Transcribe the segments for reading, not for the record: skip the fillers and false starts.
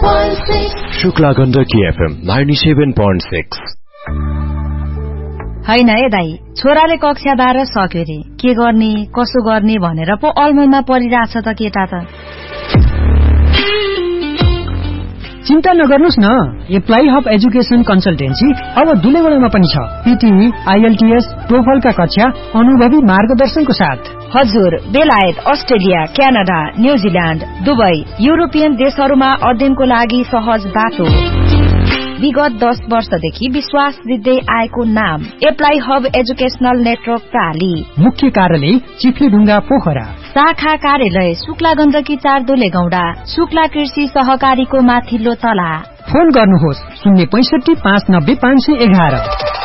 97.6 Shukla Gandaki FM 97.6। हैन है दाई, छोराले कक्षा 12 सक्यो रे, के गर्ने कसो गर्ने भनेर पो अलमलमा परिरहेछ त केटा त। चिन्ता नगर्नुस् न, एप्लाई हब एजुकेसन कन्सल्टेन्सी अब दुलेगडामा पनि छ। पीटीई, आईएलटीएस, टोफलका कक्षा अनुभवी मार्गदर्शनको साथ। हजुर, बेलायत, Australia, Canada, New Zealand, Dubai, European देशहरूमा अध्ययनको लागि सहज बाटो। विगत 10 वर्षदेखि विश्वास दिँदै आएको नाम एप्लाई हब एजुकेशनल नेटवर्क प्राली। मुख्य कार्यालय चिखलीढुङ्गा पोखरा। शाखा कार्यालय शुक्ला गण्डकी 4 दुलेगौडा, शुक्ला कृषि सहकारीको माथिल्लो तला। फोन गर्नुहोस् 065 590 511।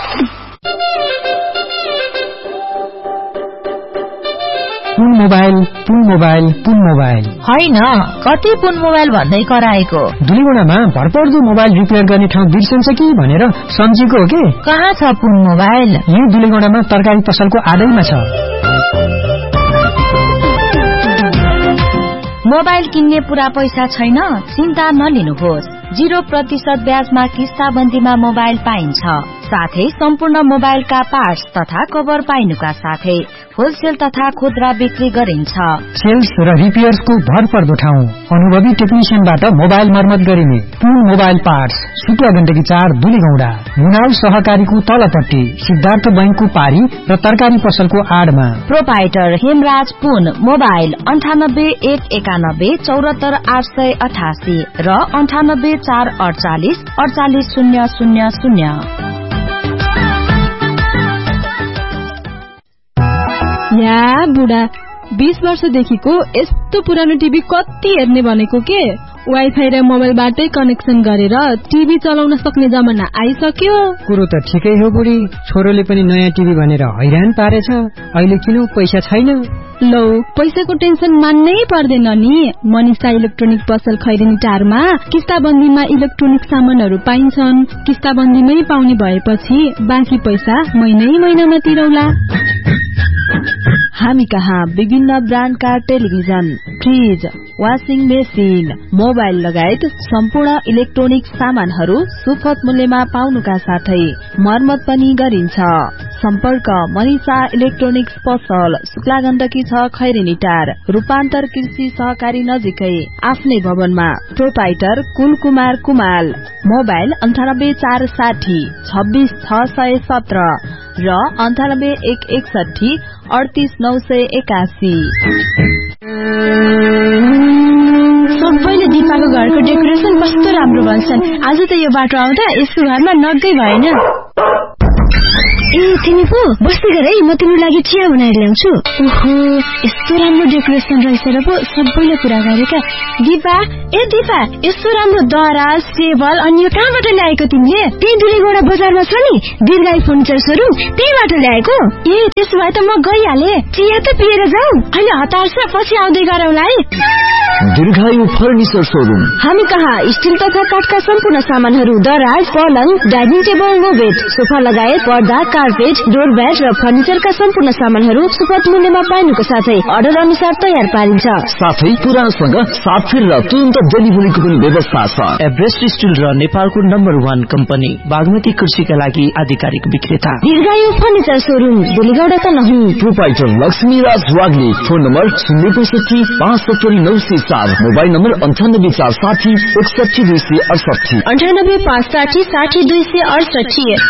पुन मोबाइल हैन, कति पुन मोबाइल भन्दै कराएको। दुलेगडामा भरपर्दो मोबाइल रिपेयर गर्ने ठाउँ बिर्सन्छ कि भनेर सम्झेको हो के। कहाँ छ पुन मोबाइल? यही दुलेगडामा तरकारी पसलको आडैमा छ। मोबाइल किन्ने पुरा पैसा छैन? चिन्ता नलिनुहोस्, 0% ब्याजमा किस्ताबन्दीमा मोबाइल पाइन्छ। साथै सम्पूर्ण मोबाइलका पार्ट्स तथा कभर पाइनुका साथै होलसेल तथा खुद्रा बिक्री गरिन्छ। सेल्स र रिपेयर्सको भरपर्दो ठाउँ, अनुभवी टेक्निशियनबाट मोबाइल मर्मत गरिने पुन मोबाइल पार्ट्स, शुक्ला गण्डकी 4 दुलेगौडा, मुनाल सहकारीको तलपट्टि, सिद्धार्थ बैंकको पारी र तरकारी पसलको आडमा। प्रोपाइटर हेमराज पुन मोबाइल 98 191 74 888 र 98 448 48 000। या बुढा, 20 वर्षदेखिको यस्तो पुरानो टिभी कति हेर्ने भनेको के। वाइफाई र मोबाइलबाटै कनेक्सन गरेर टिभी चलाउन सक्ने जमाना आइसक्यो। कुरो त ठिकै हो बुढी, छोरोले पनि नयाँ टिभी भनेर हैरान पारेछ। अहिले किन पैसा छैन? लौ, पैसाको टेन्सन मान्नै पर्दैन नि। मनिषा इलेक्ट्रोनिक पसल खैरेनी टारमा किस्ताबन्दीमा इलेक्ट्रोनिक सामानहरू पाइन्छन्। किस्ताबन्दीमै पाउने भएपछि बाँकी पैसा महिनामा तिरौला। हामी कहाँ विभिन्न ब्रान्डका television, fridge, washing machine, mobile लगायत सम्पूर्ण इलेक्ट्रोनिक सामानहरू सुपथ मूल्यमा पाउनुका साथै मर्मत पनि गरिन्छ। सम्पर्क मनिषा इलेक्ट्रोनिक्स पसल, शुक्ला गण्डकी 6 खैरेनी टार, रूपान्तर कृषि सहकारी नजिकै, आफ्नै भवनमा। प्रोपाइटर कुलकुमार कुमाल। मोबाइल 98 460 26 617 र 98 161 38 981। सबैले दिपाको घरको डेकोरेसन कस्तो राम्रो भन्छन्। आज त यो बाटो आउँदा यसको घरमा नगै भएन। ए तिमी पो बस्दै गर है, म तिम्रो लागि चिया बनाएर ल्याउँछु। ओहो, यस्तो राम्रो डेकोरेसन रहेछ र पो सबैले कुरा गरेका। दिपा, ए दिपा, यस्तो राम्रो दराज, टेबल अनि यो कहाँबाट ल्याएको तिमीले? त्यही दुलेगौडा बजारमा छ नि दीर्घायु फर्निचर सोरुम, त्यहीबाट ल्याएको। ए त्यसो भए त म गइहाले। चिया त पिएर जाऊ, अहिले हतार छ, पछि आउँदै गरौँला है। दीर्घायु फर्निचर सोरुम। हामी कहाँ स्टिल तथा काठका सम्पूर्ण सामानहरू, दराज, पलङ, डाइनिङ टेबल, बेड, सोफा लगायत पर्दा, कार्पेट, डोरम्याट र फर्निचरका सम्पूर्ण सामानहरू सुपथ मूल्यमा पाइनुको साथै अर्डर अनुसार तयार पारिन्छ। साथै पुरानसँग साथफेर र तुरन्त डेलिभरीको पनि व्यवस्था छ। एभरेस्ट स्टिल र नेपालको नम्बर 1 कम्पनी बागमती कृषिका लागि आधिकारिक विक्रेता दीर्घायु फर्निचर सोरुम, दुलेगौडा त नहीं। Proprietor Laxmiraj Wagle. Phone number 065 570 904, mobile number 98 460 61 268, 98 560 60 268।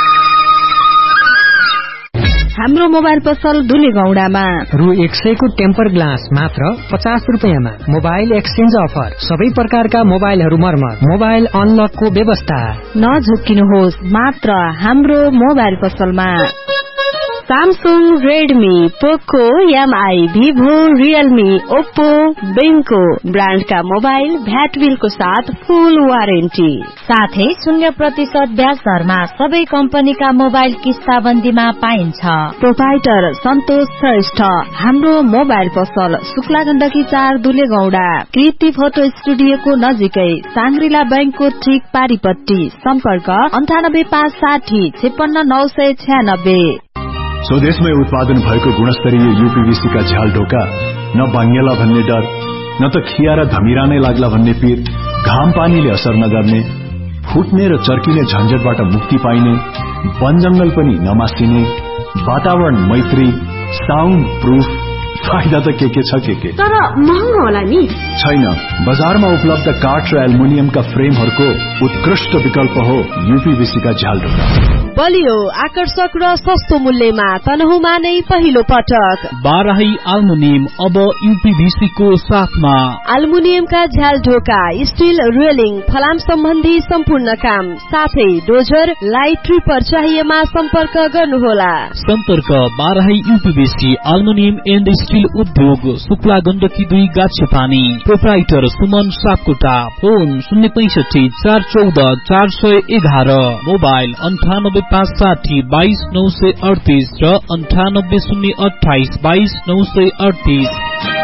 हाम्रो मोबाइल पसल दुलेगौडामा रु 100 को टेम्पर ग्लास मात्र 50 रुपैयाँमा। मोबाइल एक्सचेन्ज अफर, सबै प्रकारका मोबाइलहरू मर्मत, मोबाइल अनलकको व्यवस्था। नझुक्किनुहोस्, मात्र हाम्रो मोबाइल पसलमा। सामसुङ, रेडमी, पोको, MI, Vivo, Realme, Oppo, बेङ्को ब्रान्डका mobile VAT बिलको साथ फुल वारेन्टी, साथै 0% ब्याज दरमा सबै कम्पनीका मोबाइल किस्ताबन्दीमा पाइन्छ। प्रोपाइटर सन्तोष श्रेष्ठ। हाम्रो मोबाइल पसल शुक्ला गण्डकी 4 दुलेगौडा, कृति फोटो स्टुडियोको नजिकै, साङ्ग्रिला बैंकको ठीक पारीपट्टि। सम्पर्क 98 560 56 996। स्वदेशमै उत्पादन भएको गुणस्तरीय यूपीवीसी का झ्याल ढोका, न भाङ्गेला भन्ने डर, न त खिया र धमिरा नै लाग्ला भन्ने पीर, घाम पानीले असर नगर्ने, फुट्ने र चर्किने झन्झटबाट मुक्ति पाइने, वन जंगल पनि नमासिने, वातावरण मैत्री, साउन्ड प्रूफ, फाइदा त के छ के तर महँगो होला नि? छैन, बजारमा उपलब्ध काठ र एल्युमिनियमका फ्रेमहरूको उत्कृष्ट विकल्प हो यूपीवीसी का झ्याल ढोका। बलियो, आकर्षक र सस्तो मूल्यमा तनहुमा नै पहिलो पटक बाराही एल्युमिनियम अब यूपीवीसी को साथमा। एल्युमिनियमका झ्याल ढोका, स्टील रेलिङ, फलाम सम्बन्धी सम्पूर्ण काम, साथै डोजर, लाइट ट्रिपर चाहिएमा सम्पर्क गर्नुहोला। सम्पर्क Barahi UPVC aluminium and steel उद्योग, Shukla Gandaki 2 गाछेपानी। Proprietor Suman Sapkota. Phone 065 414 411, mobile 98560 22938 र 98028 22938।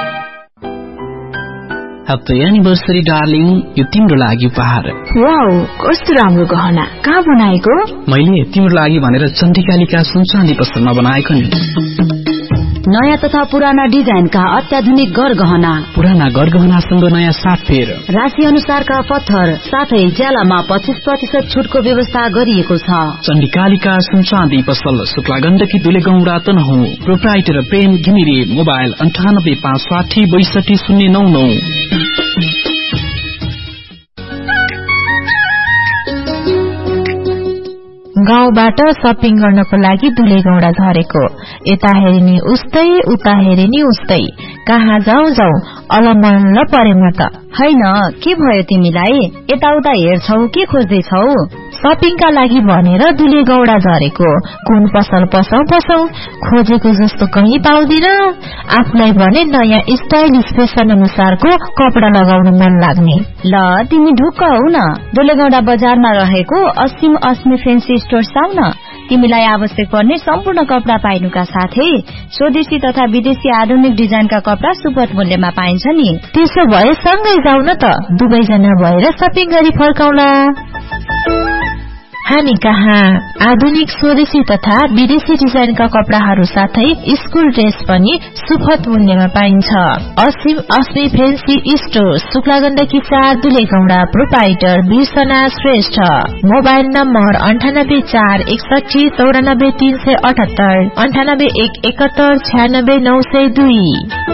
ह्याप्पी एनिभर्सरी डार्लिङ, यो तिम्रो लागि उपहार। वाउ, कस्तो राम्रो गहना, कहाँ बनाएको? मैले तिम्रो लागि भनेर चण्डिकालिका सुनचाँदी पसलमा बनाएको नि। नयाँ तथा पुराना डिजाइनका अत्याधुनिक गरगहना, पुराना गरगहनासँग नयाँ साटफेर, राशि अनुसारका पत्थर, साथै ज्यालामा 25% छुटको व्यवस्था गरिएको छ। चण्डिकालिका सुनचाँदी पसल, शुक्ला गण्डकी 2 गौडा तनहुँ। प्रोप्राइटर प्रेम घिमिरे। मोबाइल 98560 62099। गाउँबाट शपिङ गर्नको लागि दुलेगौडा झरेको, यता हेरिने उस्तै उता हेरिने उस्तै, कहाँ जाउँ अलमल्ल परे म त। हैन, के भयो तिमीलाई? यताउता हेर्छौ के खोज्दैछौ? शपिङका लागि भनेर दुलेगौडा झरेको, कुन पसल पसौ खोजेको जस्तो कहीँ पाउँदिन। आफूलाई भने नयाँ स्टाइलिश फेसन अनुसारको कपडा लगाउन मन लाग्ने। ल तिमी ढुक्क हौ न, दुलेगौडा बजारमा रहेको असीम अस्मी फेन्सी स्टोर्स आउ न। तिमीलाई आवश्यक पर्ने सम्पूर्ण कपडा पाइनुका साथै स्वदेशी तथा विदेशी आधुनिक डिजाइनका कपडा सुपथ मूल्यमा पाइन्छ नि। त्यसो भए सँगै जाउँ न त, दुवैजना भएर शपिङ गरी फर्काउला। हामी कहाँ आधुनिक स्वदेशी तथा विदेशी डिजाइनका कपडाहरू साथै स्कुल ड्रेस पनि सुपथ मूल्यमा पाइन्छ। असीम अस्मी fancy store, Shukla Gandaki 4 दुलेगौडा। Proprietor बिर्सना Shrestha. Mobile number 98 461 94 378 98 171 96 902।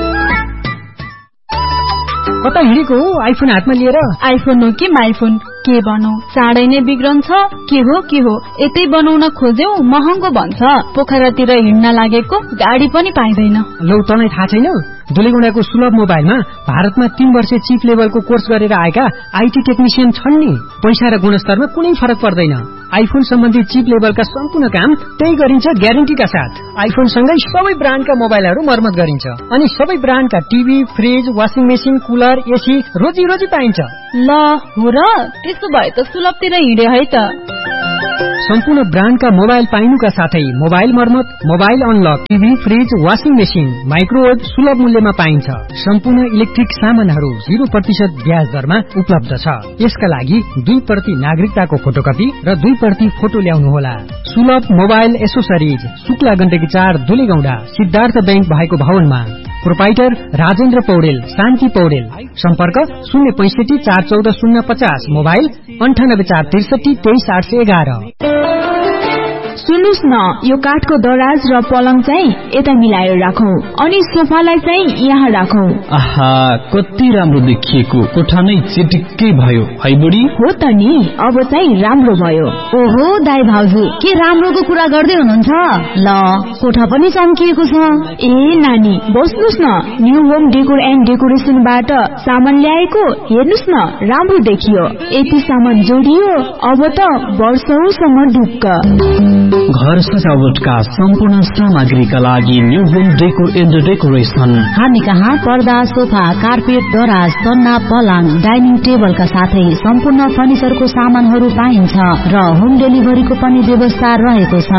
कता हिँडेको हो आइफोन हातमा लिएर? आइफोन हो कि माइफोन, के बनौ? चाँडै नै बिग्रन्छ। के हो यतै बनाउन खोज्यौ, महँगो भन्छ। पोखरातिर हिँड्न लागेको गाडी पनि पाइँदैन। लौ तँलाई थाहा छैन, दुलेगौडाको सुलभ मोबाइलमा भारतमा 3 वर्ष चिप लेभलको कोर्स गरेर आएका आईटी टेक्निशियन छन् नि। पैसा र गुणस्तरमा कुनै फरक पर्दैन। आइफोन सम्बन्धी चिप लेभलका सम्पूर्ण काम त्यही गरिन्छ ग्यारेन्टीका साथ। आइफोन सँगै सबै ब्रान्डका मोबाइलहरू मर्मत गरिन्छ अनि सबै ब्रान्डका TV, fridge, washing machine, cooler, AC रोजी पाइन्छ। ल हो र, त्यसो भए त सुलभतिर हिँडे है त। सम्पूर्ण ब्रान्डका मोबाइल पाइनुका साथै मोबाइल मर्मत, mobile unlock, TV, fridge, washing machine, microwave सुलभ मूल्यमा पाइन्छ। सम्पूर्ण इलेक्ट्रिक सामानहरू 0% ब्याज दरमा उपलब्ध छ। यसका लागि 2% नागरिकताको फोटोकपी र 2% फोटो ल्याउनुहोला। सुलभ mobile accessories, Shukla Gandaki 4 दुलेगौडा, Siddhartha bank भएको भवनमा। प्रोप्राइटर राजेन्द्र पौडेल, शान्ति पौडेल। सम्पर्क 065 414 050, मोबाइल 98 463 23 811। सुन्नुस् न, यो काठको दराज र पलङ चाहिँ यता मिलाएर राखौं अनि सोफालाई चाहिँ यहाँ राखौं। आहा, कति राम्रो देखिएको, कोठा नै चिटिक्कै भयो है बुढी। हो त नि, अब चाहिँ राम्रो भयो। ओहो दाइ भाउजू, के राम्रोको कुरा गर्दै हुनुहुन्छ? ल कोठा पनि चम्किएको छ। ए नानी बस्नुस् न, न्यू होम डेकोर एन्ड डेकोरेसनबाट सामान ल्याएको, हेर्नुस् न राम्रो देखियो। यति सामान जोडियो, अब त वर्षौसम्म ढुक्क। घर सजावटका सम्पूर्ण सामग्रीका लागि new home decor and decoration. हामी कहाँ पर्दा, सोफा, कार्पेट, दराज, सन्ना, पलङ, डाइनिङ टेबलका साथै सम्पूर्ण फर्निचरको सामानहरू पाइन्छ र होम डेलिभरीको पनि व्यवस्था रहेको छ।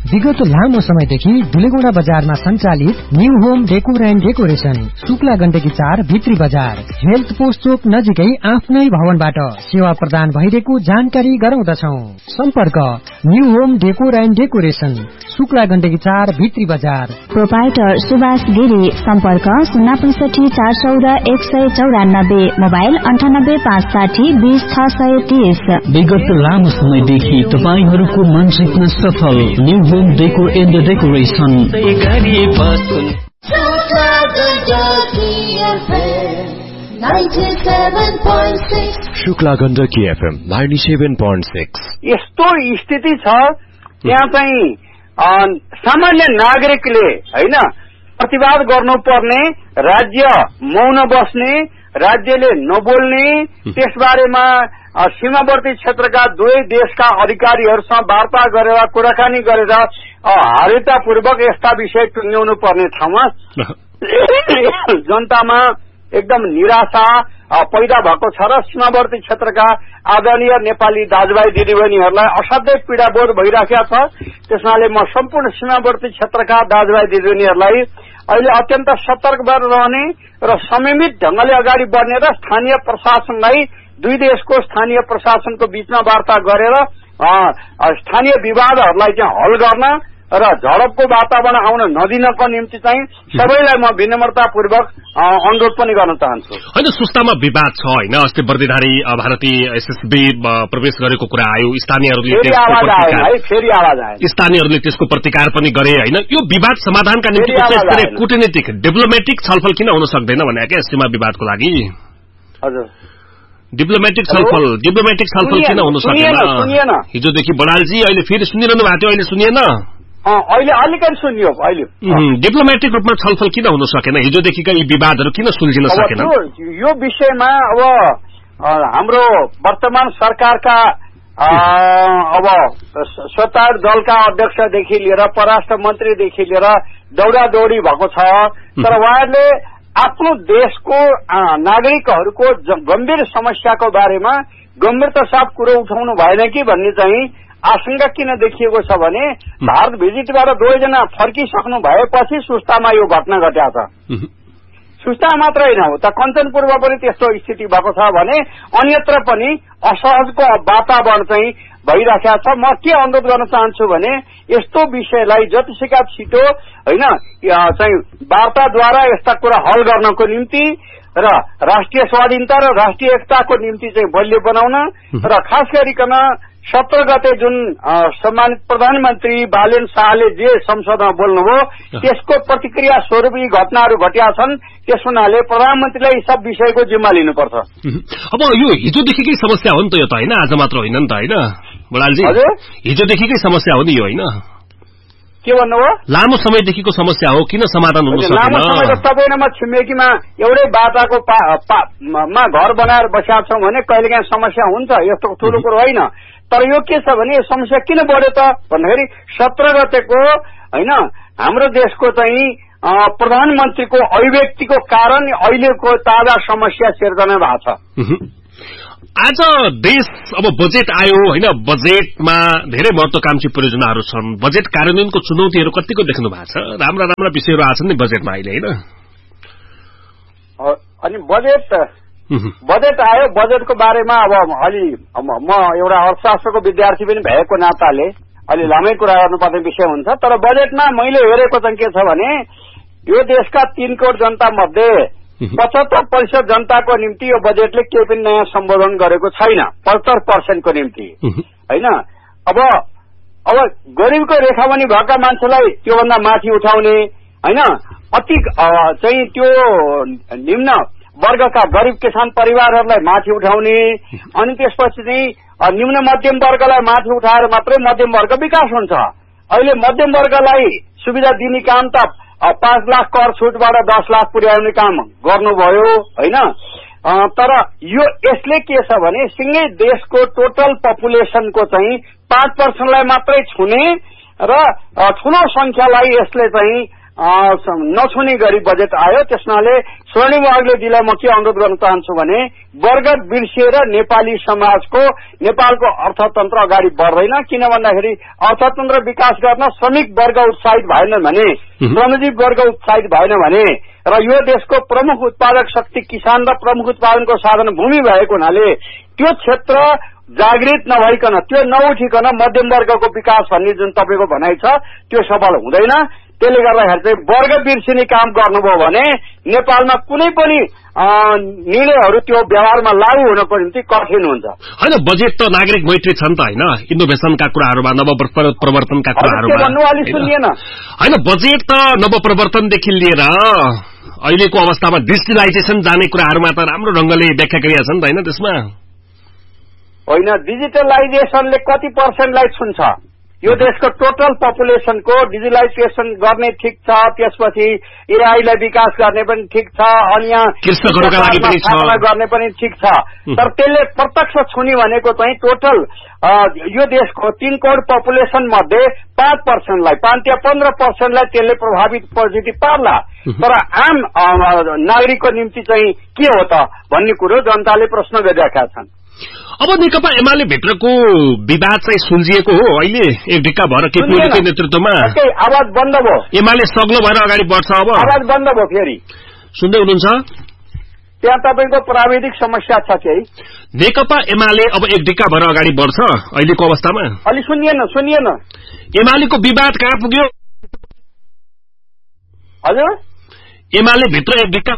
विगत लामो समयदेखि दुलेगौडा बजारमा सञ्चालित new home decor and decoration Shukla Gandaki 4 भित्री बजार हेल्थ पोस्ट चोक नजिकै आफ्नै भवनबाट सेवा प्रदान भइरहेको जानकारी गराउँदछौ। सम्पर्क new home decor and decoration Shukla Gandaki 4 भित्री बजार। प्रोपाइटर सुभाष गिरी। सम्पर्क 065 414 194, मोबाइल 98 560 20 630। विगत लामो समयदेखि तपाईहरूको मन जित्न सफल new home decor and decoration. Shukla Gandaki FM 97.6। यस्तो स्थिति छ त्यहाँ चाहिँ सामान्य नागरिकले हैन प्रतिवाद गर्नुपर्ने, राज्य मौन बस्ने, राज्यले नबोल्ने, त्यसबारेमा सीमावर्ती क्षेत्रका दुवै देशका अधिकारीहरूसँग वार्ता गरेर कुराकानी गरेर हार्यतापूर्वक यस्ता विषय टुङ्ग्याउनु पर्ने ठाउँमा जनतामा एकदम निराशा पैदा भएको छ र सीमावर्ती क्षेत्रका आदरणीय नेपाली दाजुभाइ दिदीबहिनीहरूलाई असाध्यै पीडाबोध भइराखेको छ। त्यसमाले म सम्पूर्ण सीमावर्ती क्षेत्रका दाजुभाइ दिदीबहिनीहरूलाई अहिले अत्यन्त सतर्क भएर रहने र संयमित ढंगले अगाडि बढ्ने र स्थानीय प्रशासनलाई दुई देशको स्थानीय प्रशासनको बीचमा वार्ता गरेर स्थानीय विवादहरूलाई चाहिँ हल गर्न र झडपको वातावरण आउन नदिनको निम्ति चाहिँ सबैलाई म विनम्रतापूर्वक अनुरोध पनि गर्न चाहन्छु। होइन, सुस्तामा विवाद छ होइन, अस्ति वर्दीधारी भारतीय एसएसबी प्रवेश गरेको कुरा आयो, स्थानीयहरूले त्यसको प्रतिकार पनि गरे होइन। यो विवाद समाधानका निम्ति कूटनीतिक डिप्लोमेटिक छलफल किन हुन सक्दैन भने क्या सीमा विवादको लागि? हजुर, डिप्लोमेटिक छलफल किन हुन सक्दैन? हिजोदेखि बडालजी अहिले फेरि सुनिरहनु भएको थियो, अहिले सुनिएन? अहिले अलिकति सुनियो। अहिले डिप्लोमेटिक रूपमा छलफल किन हुन सकेन? हिजोदेखिका यी विवादहरू किन सुल्झिन सकेन? यो विषयमा अब हाम्रो वर्तमान सरकारका अब सत्तारूढ़ दलका अध्यक्षदेखि लिएर परराष्ट्र मन्त्रीदेखि लिएर दौडादौडी भएको छ, तर उहाँहरूले आफ्नो देशको नागरिकहरूको गम्भीर समस्याको बारेमा गम्भीरता साथ कुरो उठाउनु भएन कि भन्ने चाहिँ आशंका किन देखिएको छ भने भारत भिजिटबाट दुवैजना फर्किसक्नु भएपछि सुस्तामा यो घटना घटेको छ। सुस्ता मात्र होइन हो त कञ्चनपुरमा पनि त्यस्तो स्थिति भएको छ भने अन्यत्र पनि असहजको वातावरण चाहिँ भइराखेको छ। म के अनुरोध गर्न चाहन्छु भने यस्तो विषयलाई जतिसुकै छिटो होइन चाहिँ वार्ताद्वारा यस्ता कुरा हल गर्नको निम्ति र राष्ट्रिय स्वाधीनता र राष्ट्रिय एकताको निम्ति चाहिँ बलियो बनाउन र खास गरिकन 17 गते जुन सम्मानित प्रधानमन्त्री बालेन शाहले जे संसदमा बोल्नुभयो त्यसको प्रतिक्रिया स्वरूप यी घटनाहरू घटिया छन्। त्यस हुनाले प्रधानमन्त्रीलाई यी सब विषयको जिम्मा लिनुपर्छ। अब यो हिजोदेखिकै समस्या हो नि त, यो त होइन आज मात्र होइन नि त होइन बडालजी? हिजोदेखिकै समस्या हो नि यो होइन? के भन्नुभयो? लामो समयदेखिको समस्या हो, किन समाधान हुन सकेन? लामो समय सबैमा छिमेकीमा एउटै बाटाको मा घर बनाएर बसेका छौं भने कहिलेकाहीँ समस्या हुन्छ, यस्तो ठूलो कुरो होइन। तर यो के छ भने यो समस्या किन बढ्यो त भन्दाखेरि 17 गतेको होइन हाम्रो देशको चाहिँ प्रधानमन्त्रीको अभिव्यक्तिको कारण अहिलेको ताजा समस्या सिर्जना भएको छ। आज देश अब बजेट आयो होइन, बजेटमा धेरै महत्वाकांक्षी परियोजनाहरू छन्, बजेट कार्यान्वयनको चुनौतीहरू कतिको देख्नु भएको छ? राम्रा राम्रा विषयहरू आछन् नि बजेटमा अहिले होइन? अनि बजेट आयो, बजेटको बारेमा अब अलि म एउटा अर्थशास्त्रको विद्यार्थी पनि भएको नाताले अलि लामै कुरा गर्नुपर्ने विषय हुन्छ। तर बजेटमा मैले हेरेको चाहिँ के छ भने यो देशका 3 करोड़ जनता मध्ये 75% जनताको निम्ति यो बजेटले केही पनि नयाँ सम्बोधन गरेको छैन, 75% को निम्ति होइन। अब गरिबको रेखामुनि भएका मान्छेलाई त्योभन्दा माथि उठाउने होइन, अति चाहिँ त्यो निम्न वर्गका गरिब किसान परिवारहरूलाई माथि उठाउने अनि त्यसपछि चाहिँ निम्न मध्यम वर्गलाई माथि उठाएर मात्रै मध्यम वर्ग विकास हुन्छ। अहिले मध्यम वर्गलाई सुविधा दिने काम त 5 लाख कर छुटबाट 10 लाख पुर्याउने काम गर्नुभयो होइन। तर यो यसले के छ भने सिंगै देशको टोटल पपुलेसनको चाहिँ 5% लाई मात्रै छुने र ठूलो संख्यालाई यसले चाहिँ नछुने गरी बजेट आयो। त्यसमाले स्वर्णिम वाग्ले दिलाई म के अनुरोध गर्न चाहन्छु भने वर्ग बिर्सिएर नेपाली समाजको नेपालको अर्थतन्त्र अगाडि बढ्दैन। किन भन्दाखेरि अर्थतन्त्र विकास गर्न श्रमिक वर्ग उत्साहित भएन भने, श्रमजीवी वर्ग उत्साहित भएन भने र यो देशको प्रमुख उत्पादक शक्ति किसान र प्रमुख उत्पादनको साधन भूमि भएको हुनाले त्यो क्षेत्र जागृत नभइकन, त्यो नउठिकन मध्यम वर्गको विकास भन्ने जुन तपाईको भनाइ छ त्यो सफल हुँदैन। त्यसले गर्दाखेरि चाहिँ वर्ग बिर्सिने काम गर्नुभयो भने नेपालमा कुनै पनि निर्णयहरू त्यो व्यवहारमा लागू हुनको निम्ति कठिन हुन्छ। होइन, बजेट त नागरिक मैत्री छन् त होइन, इनोभेसनका कुराहरूमा, नवप्रवर्तनका कुराहरूमा होइन। बजेट त नवप्रवर्तनदेखि लिएर अहिलेको अवस्थामा डिजिटलाइजेसन जाने कुराहरूमा त राम्रो ढंगले व्याख्या गरिएका छन् त होइन त्यसमा? होइन, डिजिटलाइजेसनले कति पर्सेन्टलाई छुन्छ? यो देशको टोटल पपुलेसनको डिजिटलाइजेसन गर्ने ठिक छ, त्यसपछि एआईलाई विकास गर्ने पनि ठिक छ, अनि यहाँ कृषकहरूका लागि पनि स्थापना गर्ने पनि ठिक छ। तर त्यसले प्रत्यक्ष छुने भनेको चाहिँ टोटल यो देशको 3 करोड पपुलेसन मध्ये 5%लाई 15% त्यसले प्रभावित पोजिटिभ पार्ला। तर आम नागरिकको निम्ति चाहिँ के हो त भन्ने कुरो जनताले प्रश्न गरिरहेका छन्। अब नेकपा एमाले भित्रको विवाद चाहिँ सुल्झिएको हो अहिले एक ढिक्का भएर केपी ओलीको नेतृत्वमा। आवाज बन्द भयो, एमाले सग्लो भएर अगाडि बढ्छ। अब आवाज बन्द भयो, फेरि सुन्दै हुनुहुन्छ? त्यहाँ तपाईको प्राविधिक समस्या छ केही? नेकपा एमाले अब एक ढिक्का भएर अगाडि बढ्छ अहिलेको अवस्थामा? अलि सुनिएन एमालेको विवाद कहाँ पुग्यो? हजुर, एमाले भित्र एक ढिक्का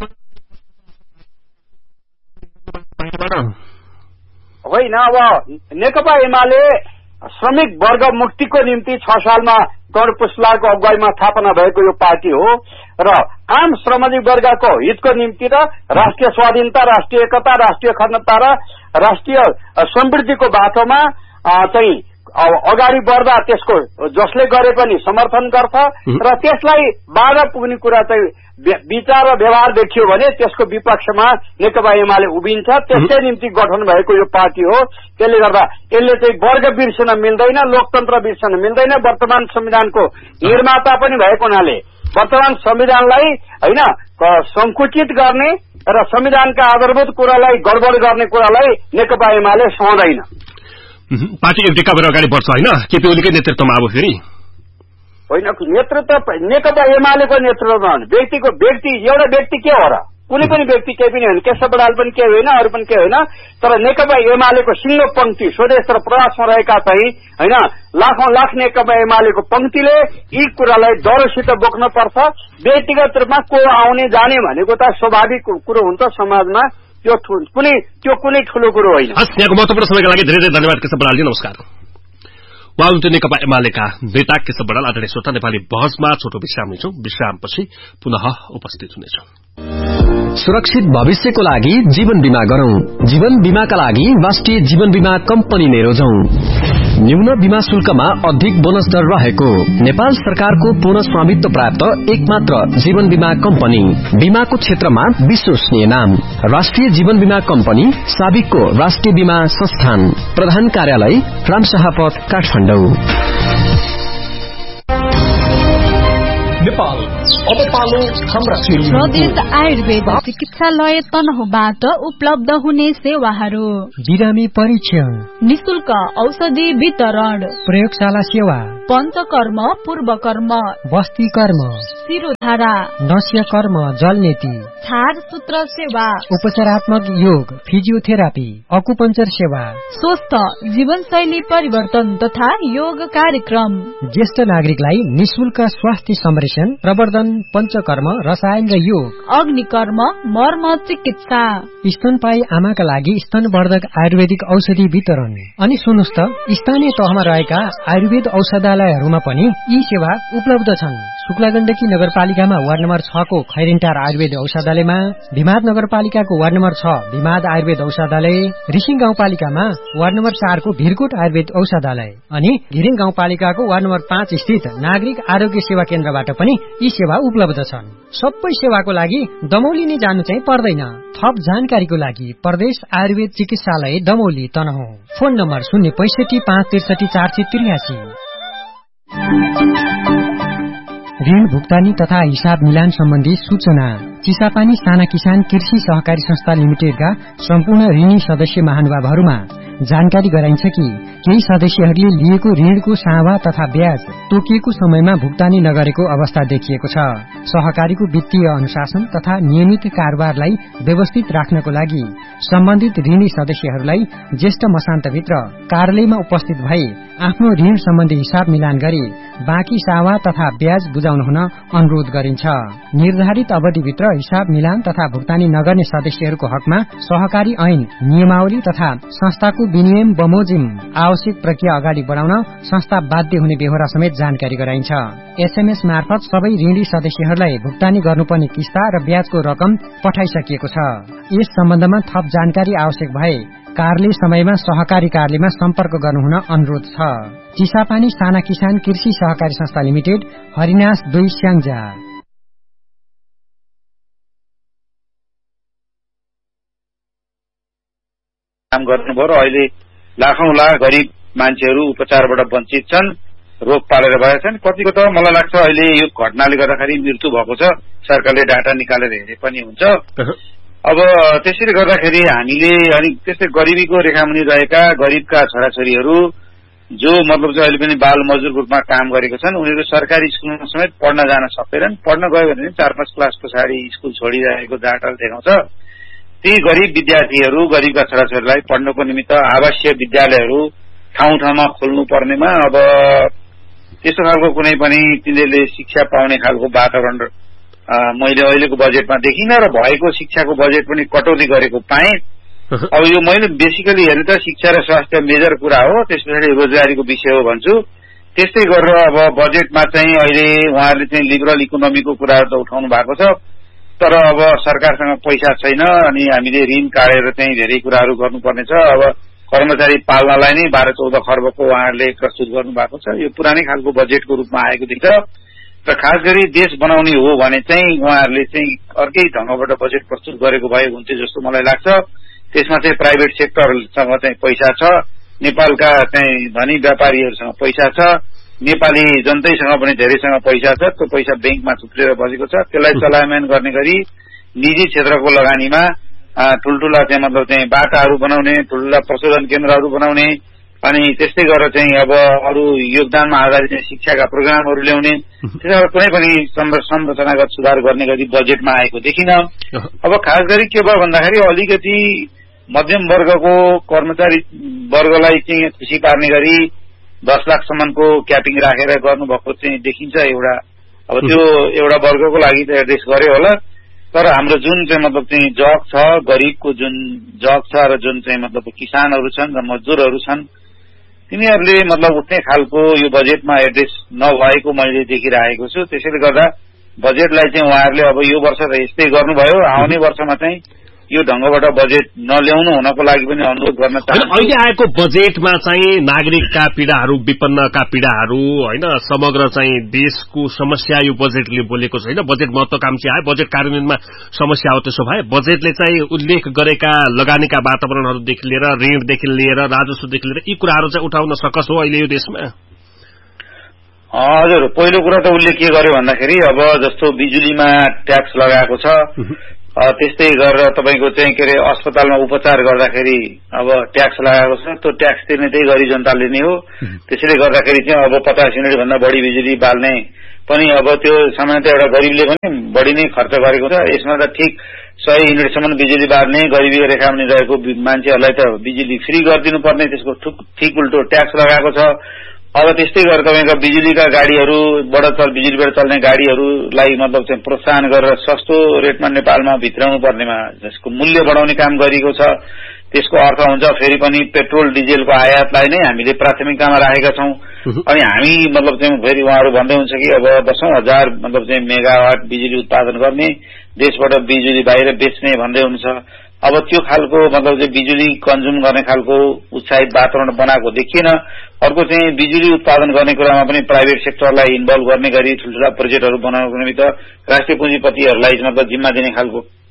होइन। अब नेकपा एमाले श्रमिक वर्ग मुक्तिको निम्ति 6 सालमा कर्ण पुष्लाको अगुवाईमा स्थापना भएको यो पार्टी हो र आम श्रमजीवी वर्गको हितको निम्ति र राष्ट्रिय स्वाधीनता, राष्ट्रिय एकता, राष्ट्रिय अखण्डता र राष्ट्रिय समृद्धिको बाटोमा चाहिँ अगाडि बढ्दा त्यसको जसले गरे पनि समर्थन गर्छ र त्यसलाई बाधा पुग्ने कुरा चाहिँ विचार र व्यवहार देखियो भने त्यसको विपक्षमा नेकपा एमाले उभिन्छ। त्यसकै निम्ति गठन भएको यो पार्टी हो। त्यसले गर्दा यसले चाहिँ वर्ग बिर्सन मिल्दैन, लोकतन्त्र बिर्सन मिल्दैन। वर्तमान संविधानको निर्माता पनि भएको हुनाले वर्तमान संविधानलाई होइन संकुचित गर्ने र संविधानका आधारभूत कुरालाई गडबड गर्ने कुरालाई नेकपा एमाले सहँदैन। पार्टी एक ढिक्का भएर अगाडि बढ्छ होइन केपी ओलीकै नेतृत्वमा? अब फेरि होइन, नेतृत्व नेकपा एमालेको नेतृत्वमा व्यक्ति एउटा व्यक्ति के हो र? कुनै पनि व्यक्ति केही पनि होइन, केशव बडाल पनि केही होइन, अरू पनि केही होइन। तर नेकपा एमालेको सिङ्गो पंक्ति स्वदेश र प्रवासमा रहेका चाहिँ होइन लाखौं लाख नेकपा एमालेको पंक्तिले यी कुरालाई डरसित बोक्न पर्छ। व्यक्तिगत रूपमा को आउने जाने भनेको त स्वाभाविक कुरो हुन्छ समाजमा, त्यो कुनै ठूलो कुरो होइन। यहाँको महत्वपूर्ण समयका लागि धेरै धेरै धन्यवाद केशव बडालजी, नमस्कार। उहाँ नेकपा एमालेका नेता केशव बडाल। आदरणीय श्रोता, नेपाली बहसमा छोटो विश्राम लिन्छौं। विश्रामपछि पुनः उपस्थित हुनेछौं। सुरक्षित भविष्यको लागि जीवन बीमा गरौं। जीवन बीमाका लागि राष्ट्रिय जीवन बीमा कम्पनी रोजौं। न्यून बीमा शुल्कमा अधिक बोनस दर रहेको नेपाल सरकारको पूर्ण स्वामित्व प्राप्त एकमात्र जीवन बीमा कम्पनी। बीमाको क्षेत्रमा विश्वसनीय नाम राष्ट्रिय जीवन बीमा कम्पनी, साबिकको राष्ट्रिय बीमा संस्थान। प्रधान कार्यालय रामशाहपथ, काठमाडौँ। नेपाल अब पालो हाम्रा प्रदेश आयुर्वेद चिकित्सालय तनहुँबाट उपलब्ध हुने सेवाहरू: बिरामी परीक्षण, निशुल्क औषधि वितरण, प्रयोगशाला सेवा, पञ्चकर्म, पूर्वकर्म, बस्ती कर्म, शिरोधारा, नस्य कर्म, जलनेती, छार सूत्र सेवा, उपचारात्मक योग, फिजियोथेरापी, अकुपञ्चर सेवा, स्वस्थ जीवनशैली परिवर्तन तथा योग कार्यक्रम, ज्येष्ठ नागरिकलाई निशुल्क स्वास्थ्य संरक्षण, प्रवर्धन, पञ्चकर्म, रसायन र योग, अग्निकर्म, मर्म चिकित्सा, स्तनपायी आमाका लागि स्तनवर्धक आयुर्वेदिक औषधि वितरण। अनि सुन्नुस् त, स्थानीय तहमा रहेका आयुर्वेद औषधालयहरूमा पनि यी सेवा उपलब्ध छन्। शुक्ला गण्डकी नगरपालिकामा वार्ड नम्बर 6 को खैरेन्टार आयुर्वेद औषधालयमा, भिमाद नगरपालिकाको वार्ड नम्बर 6 भिमाद आयुर्वेद औषधालय, रिसिङ गाउँपालिकामा वार्ड नम्बर 4 को भिरकोट आयुर्वेद औषधालय अनि घिरिङ गाउँपालिकाको वार्ड नम्बर 5 स्थित नागरिक आरोग्य सेवा केन्द्रबाट पनि यी सेवा उपलब्ध छन्। सबै सेवाको लागि दमौली नै जानु चाहिँ पर्दैन। थप जानकारीको लागि प्रदेश आयुर्वेद चिकित्सालय दमौली तनहुँ। Phone number 065 563 483। ऋण भुक्तानी तथा हिसाब मिलान सम्बन्धी सूचना। चिसापानी साना किसान कृषि सहकारी संस्था लिमिटेडका सम्पूर्ण ऋणी सदस्य महानुभावहरूमा जानकारी गराइन्छ कि केही सदस्यहरूले लिएको ऋणको सावा तथा ब्याज तोकिएको समयमा भुक्तानी नगरेको अवस्था देखिएको छ। सहकारीको वित्तीय अनुशासन तथा नियमित कारोबारलाई व्यवस्थित राख्नको लागि सम्बन्धित ऋणी सदस्यहरूलाई ज्येष्ठ मसान्तभित्र कार्यालयमा उपस्थित भई आफ्नो ऋण सम्बन्धी हिसाब मिलान गरी बाँकी सावा तथा ब्याज बुझाउन हुन अनुरोध गरिन्छ। निर्धारित अवधिभित्र हिसाब मिलान तथा भुक्तानी नगर्ने सदस्यहरूको हकमा सहकारी ऐन नियमावली तथा संस्थाको विनियम बमोजिम आवश्यक प्रक्रिया अगाडि बढाउन संस्था बाध्य हुने बेहोरा समेत जानकारी गराइन्छ। एसएमएस मार्फत सबै ऋणी सदस्यहरूलाई भुक्तानी गर्नुपर्ने किस्ता र ब्याजको रकम पठाइसकिएको छ। यस सम्बन्धमा थप जानकारी आवश्यक भए कार्यालय समयमा सहकारी कार्यालयमा सम्पर्क गर्नुहुन अनुरोध छ। चिसापानी साना किसान कृषि सहकारी संस्था लिमिटेड, हरिनास 2 स्याङ्जा। काम गर्नुभयो र अहिले लाखौं लाख गरिब मान्छेहरू उपचारबाट वञ्चित छन्, रोग पालेर भएका छन्। कतिको त मलाई लाग्छ अहिले यो घटनाले गर्दाखेरि मृत्यु भएको छ, सरकारले डाटा निकालेर हेरे पनि हुन्छ। अब त्यसैले गर्दाखेरि हामीले अनि त्यस्तै गरिबीको रेखामुनि रहेका गरिबका छोराछोरीहरू जो मतलब चाहिँ अहिले पनि बाल मजदुरको रूपमा काम गरेका छन्, उनीहरू सरकारी स्कुलमा समेत पढ्न जान सक्दैनन्। पढ्न गयो भने 4-5 क्लास पछाडि स्कुल छोडिरहेको डाटाले देखाउँछ। ती गरिब विद्यार्थीहरू, गरिबका छोराछोरीलाई पढ्नको निमित्त आवासीय विद्यालयहरू ठाउँ ठाउँमा खोल्नु पर्नेमा अब त्यस्तो खालको कुनै पनि तिनीहरूले शिक्षा पाउने खालको वातावरण मैले अहिलेको बजेटमा देखिनँ र भएको शिक्षाको बजेट पनि कटौती गरेको पाएँ। अब यो मैले बेसिकली हेर्नु त शिक्षा र स्वास्थ्य मेजर कुरा हो, त्यस पछाडि रोजगारीको विषय हो भन्छु। त्यस्तै गरेर अब बजेटमा चाहिँ अहिले उहाँहरूले चाहिँ लिबरल इकोनोमीको कुराहरू त उठाउनु भएको छ, तर अब सरकारसँग पैसा छैन अनि हामीले ऋण काटेर चाहिँ धेरै कुराहरू गर्नुपर्ने छ। अब कर्मचारी पाल्नलाई नै 12-14 खर्बको उहाँहरूले प्रस्तुत गर्नु भएको छ। यो पुरानै खालको बजेटको रूपमा आएको देखिन्छ र खास गरी देश बनाउने हो भने चाहिँ उहाँहरूले चाहिँ अर्कै ढंगबाट बजेट प्रस्तुत गरेको भए हुन्थ्यो जस्तो मलाई लाग्छ। त्यसमा चाहिँ प्राइभेट सेक्टरसँग चाहिँ पैसा छ, नेपालका चाहिँ धनी व्यापारीहरूसँग पैसा छ, नेपाली जनतैसँग पनि धेरैसँग पैसा छ। त्यो पैसा बैंकमा थुप्रेर बसेको छ। त्यसलाई चलायमान गर्ने गरी निजी क्षेत्रको लगानीमा ठुल्ठुला चाहिँ मतलब चाहिँ बाटाहरू बनाउने, ठुल्ठुला प्रशोधन केन्द्रहरू बनाउने अनि त्यस्तै गरेर चाहिँ अब अरू योगदानमा आधारित शिक्षाका प्रोग्रामहरू ल्याउने, त्यसबाट कुनै पनि संरचनागत सुधार गर्ने गरी बजेटमा आएको देखिन। अब खास गरी के भयो भन्दाखेरि अलिकति मध्यम वर्गको कर्मचारी वर्गलाई चाहिँ खुसी पार्ने गरी 10 लाखसम्मको क्यापिङ राखेर गर्नुभएको चाहिँ देखिन्छ एउटा। अब त्यो एउटा वर्गको लागि त एड्रेस गर्यो होला, तर हाम्रो जुन चाहिँ मतलब चाहिँ जग छ, गरिबको जुन जग छ र जुन चाहिँ मतलब किसानहरू छन् र मजदुरहरू छन्, तिनीहरूले मतलब उठ्ने खालको यो बजेटमा एड्रेस नभएको मैले देखिरहेको छु। त्यसैले गर्दा बजेटलाई चाहिँ उहाँहरूले अब यो वर्ष त यस्तै गर्नुभयो, आउने वर्षमा चाहिँ यो ढंगबाट बजेट नल्याउनु हुनको लागि पनि अनुरोध गर्न चाहन्छु। अहिले आएको बजेटमा चाहिँ नागरिकका पीडाहरू, विपन्नका पीडाहरू हैन, समग्र चाहिँ देशको समस्या यो बजेटले बोलेको छैन। बजेट महत्वाकांक्षी आयो, बजेट कार्यान्वयनमा समस्या हो। त्यसो भए बजेटले चाहिँ उल्लेख गरेका लगानीका वातावरणहरूदेखि लिएर, ऋणदेखि लिएर, राजस्वदेखि लिएर यी कुराहरू चाहिँ उठाउन सकस हो अहिले यो देशमा? हजुर, पहिलो कुरा त उसले के गर्यो भन्दाखेरि अब जस्तो बिजुलीमा ट्याक्स लगाएको छ, त्यस्तै गरेर तपाईको चाहिँ के अरे अस्पतालमा उपचार गर्दाखेरि अब ट्याक्स लगाएको छ। त्यो ट्याक्स तिर्ने त्यही गरी जनताले नै हो। त्यसैले गर्दाखेरि चाहिँ अब 50 युनिट भन्दा बढी बिजुली बाल्ने पनि अब त्यो सामान्यतः एउटा गरिबले पनि बढी नै खर्च गरेको छ। यसमा त ठिक 100 युनिटसम्म बिजुली बाल्ने गरिबी रेखामुनि रहेको मान्छेहरूलाई त बिजुली फ्री गरिदिनु पर्ने, त्यसको ठिक उल्टो ट्याक्स लगाएको छ। अब त्यस्तै गरेर तपाईका बिजुलीका गाडीहरू, बिजुलीबाट चल्ने गाडीहरूलाई मतलब चाहिँ प्रोत्साहन गरेर सस्तो रेटमा नेपालमा भित्राउनु पर्नेमा जसको मूल्य बढाउने काम गरिएको छ। त्यसको अर्थ हुन्छ फेरि पनि पेट्रोल डिजेलको आयातलाई नै हामीले प्राथमिकतामा राखेका छौं। अनि हामी मतलब चाहिँ फेरि उहाँहरू भन्दै हुन्छ कि अब 10,000 मतलब चाहिँ मेगावाट बिजुली उत्पादन गर्ने, देशबाट बिजुली बाहिर बेच्ने भन्दै हुन्छ। अब त्यो खालको मतलब चाहिँ बिजुली कन्ज्युम गर्ने खालको उत्साहित वातावरण बनाएको देखिएन। अर्को चाहिँ बिजुली उत्पादन गर्ने कुरामा पनि प्राइभेट सेक्टरलाई इन्भल्भ गर्ने गरी ठुल्ठुला प्रोजेक्टहरू बनाउनको निमित्त राष्ट्रिय पुँजीपतिहरूलाई मतलब जिम्मा दिने खालको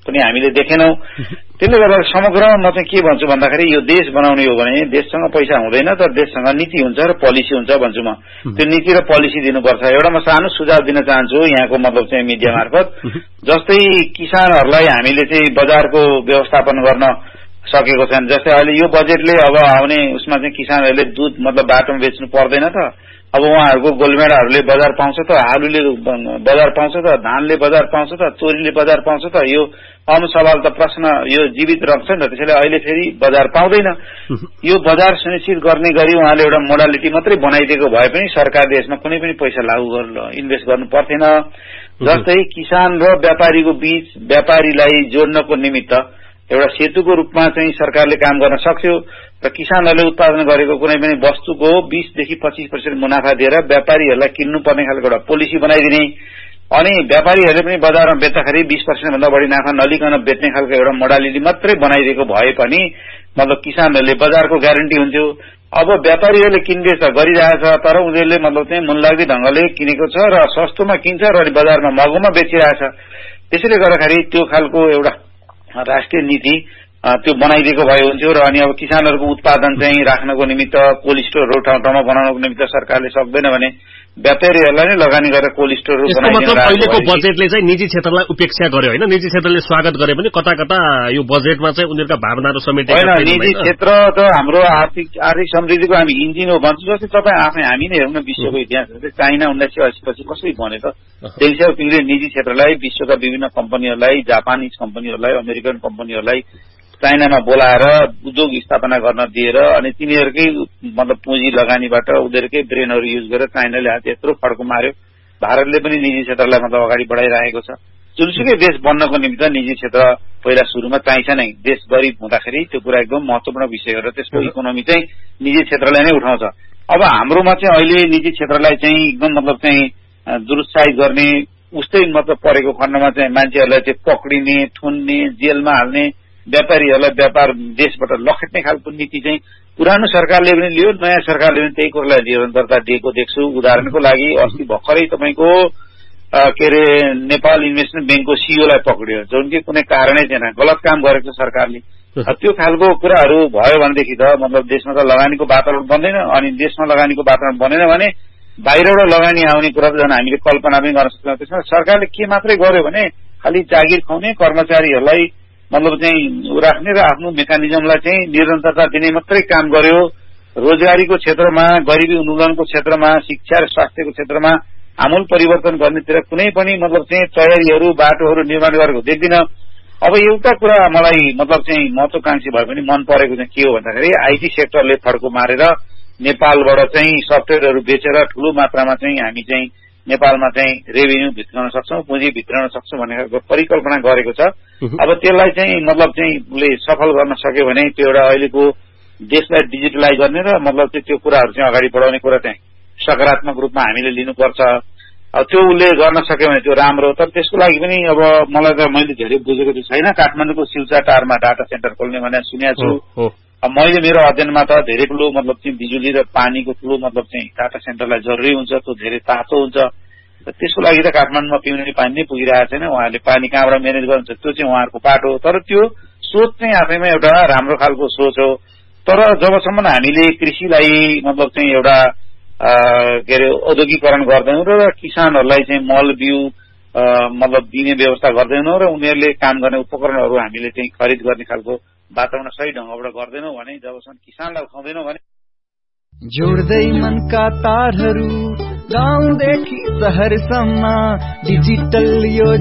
पनि हामीले देखेनौं। त्यसले गर्दा समग्रमा चाहिँ के भन्छु भन्दाखेरि यो देश बनाउने हो भने देशसँग पैसा हुँदैन तर देशसँग नीति हुन्छ र पोलिसी हुन्छ भन्छु म। त्यो नीति र पोलिसी दिनुपर्छ। एउटा म सानो सुझाव दिन चाहन्छु यहाँको मतलब चाहिँ मिडिया मार्फत। जस्तै किसानहरूलाई हामीले चाहिँ बजारको व्यवस्थापन गर्न सकेको छैन। जस्तै अहिले यो बजेटले अब आउने उसमा चाहिँ किसानहरूले दुध मतलब बाटोमा बेच्नु पर्दैन त। अब उहाँहरूको गोलमेडाहरूले बजार पाउँछ त, आलुले बजार पाउँछ त, धानले बजार पाउँछ त, तोरीले बजार पाउँछ त। यो आम सवाल त प्रश्न यो जीवित रहन्छ नि त। त्यसैले अहिले फेरि बजार पाउँदैन। यो बजार सुनिश्चित गर्ने गरी उहाँले एउटा मोडालिटी मात्रै बनाइदिएको भए पनि सरकारले यसमा कुनै पनि पैसा लागू इन्भेस्ट गर्नु पर्थेन। जस्तै किसान र व्यापारीको बीच व्यापारीलाई जोड्नको निमित्त एउटा सेतुको रूपमा चाहिँ सरकारले काम गर्न सक्थ्यो र किसानहरूले उत्पादन गरेको कुनै पनि वस्तुको 20 देखि 25% मुनाफा दिएर व्यापारीहरूलाई किन्नुपर्ने खालको एउटा पोलिसी बनाइदिने अनि व्यापारीहरूले पनि बजारमा बेच्दाखेरि 20% भन्दा बढी नाफा नलिकन बेच्ने खालको एउटा मोडालिटी मात्रै बनाइदिएको भए पनि मतलब किसानहरूले बजारको ग्यारेन्टी हुन्थ्यो। अब व्यापारीहरूले किनबेच त गरिरहेछ तर उनीहरूले मतलब चाहिँ मुनलाग्दी ढंगले किनेको छ र सस्तोमा किन्छ र बजारमा महँगोमा बेचिरहेछ। त्यसैले गर्दाखेरि त्यो खालको एउटा राष्ट्रिय नीति त्यो बनाइदिएको भए हुन्थ्यो र अनि अब किसानहरूको उत्पादन चाहिँ राख्नको निमित्त कोल्ड स्टोरहरू ठाउँ ठाउँमा बनाउनको निमित्त सरकारले सक्दैन भने व्यापारीहरूलाई नै लगानी गरेर कोल्ड स्टोरहरू बनाइदिनु। मतलब अहिलेको बजेटले चाहिँ निजी क्षेत्रलाई उपेक्षा गर्यो होइन? निजी क्षेत्रले स्वागत गरे पनि कता कता यो बजेटमा चाहिँ उनीहरूका भावनाहरू समेटेका छैनन्। निजी क्षेत्र त हाम्रो आर्थिक समृद्धिको हामी इन्जिन हो भन्छु। जस्तै तपाईँ आफै हामी नै हेर्नु विश्वको इतिहास चाइना 1980 पछि कसरी बन्यो त? डेङ सियाओपिङले निजी क्षेत्रलाई विश्वका विभिन्न कम्पनीहरूलाई जापानिज कम्पनीहरूलाई अमेरिकन कम्पनीहरूलाई चाइनामा बोलाएर उद्योग स्थापना गर्न दिएर अनि तिनीहरूकै मतलब पुँजी लगानीबाट उनीहरूकै ब्रेनहरू युज गरेर चाइनाले हात यत्रो फड्को मार्यो। भारतले पनि निजी क्षेत्रलाई मतलब अगाडि बढाइरहेको छ। जुनसुकै देश बन्नको निमित्त निजी क्षेत्र पहिला सुरुमा चाहिन्छ नै। देश गरिब हुँदाखेरि त्यो कुरा एकदम महत्वपूर्ण विषय हो र त्यसको इकोनोमी चाहिँ निजी क्षेत्रलाई नै उठाउँछ। अब हाम्रोमा चाहिँ अहिले निजी क्षेत्रलाई चाहिँ एकदम मतलब चाहिँ दुरुत्साहित गर्ने उस्तै मतलब परेको खण्डमा चाहिँ मान्छेहरूलाई चाहिँ पक्रिने, थुन्ने, जेलमा हाल्ने, व्यापारीहरूलाई व्यापार देशबाट लखेट्ने खालको नीति चाहिँ पुरानो सरकारले पनि लियो, नयाँ सरकारले पनि त्यही कुरालाई निरन्तरता दिएको देख्छु। उदाहरणको लागि अस्ति भर्खरै तपाईँको के अरे नेपाल इन्भेस्टमेन्ट ब्याङ्कको सीईओलाई पक्रियो जुन कि कुनै कारणै थिएन, गलत काम गरेको छ सरकारले। त्यो खालको कुराहरू भयो भनेदेखि त मतलब देशमा त लगानीको वातावरण बन्दैन। अनि देशमा लगानीको वातावरण बनेन भने बाहिरबाट लगानी आउने कुरा त झन् हामीले कल्पना पनि गर्न सक्छौँ। त्यसमा सरकारले के मात्रै गर्यो भने खालि जागिर खुवाउने, कर्मचारीहरूलाई मतलब चाहिँ राख्ने र आफ्नो मेकानिजमलाई चाहिँ निरन्तरता दिने मात्रै काम गर्यो। रोजगारीको क्षेत्रमा, गरिबी उन्मूलनको क्षेत्रमा, शिक्षा र स्वास्थ्यको क्षेत्रमा आमूल परिवर्तन गर्नेतिर कुनै पनि मतलब चाहिँ तयारीहरू बाटोहरू निर्माण गरेको देख्दिन। अब एउटा कुरा मलाई मतलब चाहिँ महत्वाकांक्षी भए पनि मन परेको चाहिँ के हो भन्दाखेरि आईटी सेक्टरले फड्को मारेर नेपालबाट चाहिँ सफ्टवेयरहरू बेचेर ठूलो मात्रामा चाहिँ हामी चाहिँ नेपालमा चाहिँ रेभिन्यू भित्राउन सक्छौं, पुँजी भित्राउन सक्छौं भन्ने परिकल्पना गरेको छ। अब त्यसलाई चाहिँ मतलब चाहिँ उसले सफल गर्न सक्यो भने त्यो एउटा अहिलेको देशलाई डिजिटलाइज गर्ने र मतलब चाहिँ त्यो कुराहरू चाहिँ अगाडि बढाउने कुरा चाहिँ सकारात्मक रूपमा हामीले लिनुपर्छ। अब त्यो उसले गर्न सक्यो भने त्यो राम्रो। तर त्यसको लागि पनि अब मलाई त मैले धेरै बुझेको चाहिँ छैन। काठमाडौँको सिल्चाटारमा डाटा सेन्टर खोल्ने भने सुनेको छु। अब मैले मेरो अध्ययनमा त धेरै ठूलो मतलब चाहिँ बिजुली र पानीको ठूलो मतलब चाहिँ डाटा सेन्टरलाई जरुरी हुन्छ। त्यो धेरै तातो हुन्छ। त्यसको लागि त काठमाडौँमा पिउने पानी नै पुगिरहेको छैन। उहाँहरूले पानी कहाँबाट म्यानेज गर्नुहुन्छ त्यो चाहिँ उहाँहरूको पाटो हो। तर त्यो सोच चाहिँ आफैमा एउटा राम्रो खालको सोच हो। तर जबसम्म हामीले कृषिलाई मतलब चाहिँ एउटा के अरे औद्योगिकरण गर्दैनौँ र किसानहरूलाई चाहिँ मल बिउ मतलब दिने व्यवस्था गर्दैनौँ र उनीहरूले काम गर्ने उपकरणहरू हामीले चाहिँ खरिद गर्ने खालको वातावरण सही ढंगबाट गर्दैनौँ भने जबसम्म किसानलाई उठाउँदैनौँ भने जोड्दै मनका तारहरू गाउँदेखि शहरसम्म डिजिटल यो